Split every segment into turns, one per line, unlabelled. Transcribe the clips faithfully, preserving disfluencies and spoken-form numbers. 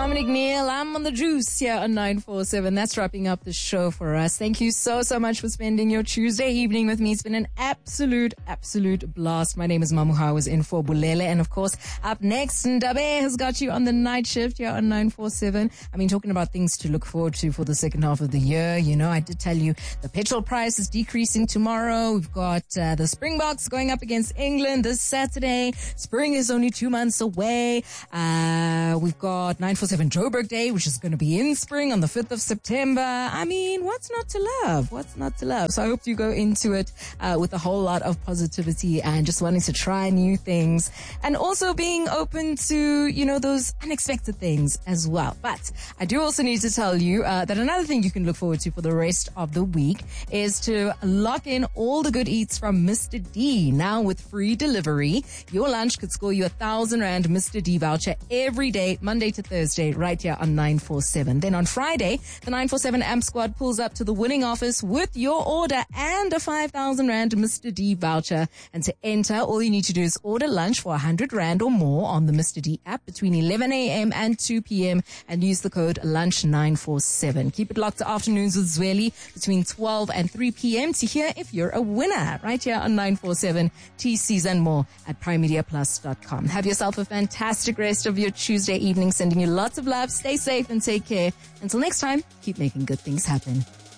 Dominic Neal. I'm on the juice here on nine four seven. That's wrapping up the show for us. Thank you so, so much for spending your Tuesday evening with me. It's been an absolute, absolute blast. My name is Mamuha. I was in for Bulele. And of course, up next, Ndabe has got you on the night shift here on nine four seven. I mean, talking about things to look forward to for the second half of the year. You know, I did tell you the petrol price is decreasing tomorrow. We've got uh, the Springboks going up against England this Saturday. Spring is only two months away. Uh, we've got nine four seven Joburg Day, which is going to be in spring on the fifth of September. I mean, what's not to love? What's not to love? So I hope you go into it uh, with a whole lot of positivity and just wanting to try new things and also being open to, you know, those unexpected things as well. But I do also need to tell you uh, that another thing you can look forward to for the rest of the week is to lock in all the good eats from Mister D. Now with free delivery, your lunch could score you a thousand rand Mister D voucher every day, Monday to Thursday, right here on nine four seven. Then on Friday, the nine four seven A M P squad pulls up to the winning office with your order and a five thousand rand Mister D voucher. And to enter, all you need to do is order lunch for one hundred rand or more on the Mister D app between eleven a.m. and two p.m. and use the code lunch nine four seven. Keep it locked to Afternoons with Zweli between twelve and three p.m. to hear if you're a winner right here on nine four seven. T Cs and more at prime media plus dot com. Have yourself a fantastic rest of your Tuesday evening. Sending you lots of love. Stay safe and take care. Until next time, keep making good things happen.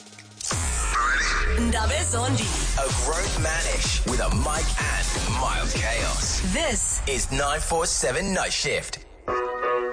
Ndabe Zondi.
A grown manish with a mic and mild chaos.
This
is nine four seven Night Shift.